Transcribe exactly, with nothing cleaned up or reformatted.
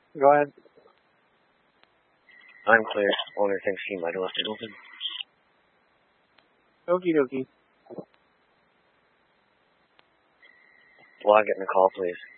Go ahead. I'm clear. Owner thinks he might have left it open. Okie dokie. Log it in the call, please.